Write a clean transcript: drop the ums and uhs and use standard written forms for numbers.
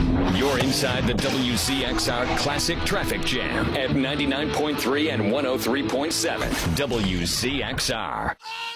You're inside the WCXR Classic Traffic Jam at 99.3 and 103.7 WCXR.